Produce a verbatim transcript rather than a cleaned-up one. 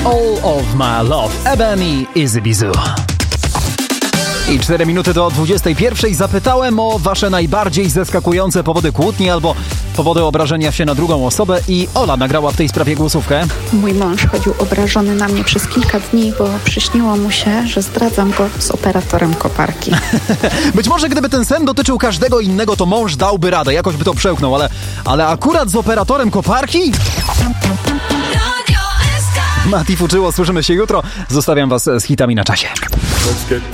All of My Love, Ebony Easy Bizu. I cztery minuty do dwudziestej pierwszej. Zapytałem o wasze najbardziej zaskakujące powody kłótni albo powody obrażenia się na drugą osobę i Ola nagrała w tej sprawie głosówkę. Mój mąż chodził obrażony na mnie przez kilka dni, bo przyśniło mu się, że zdradzam go z operatorem koparki. Być może gdyby ten sen dotyczył każdego innego, to mąż dałby radę, jakoś by to przełknął, ale, ale akurat z operatorem koparki? Mati Fuczyło, słyszymy się jutro. Zostawiam was z hitami na czasie.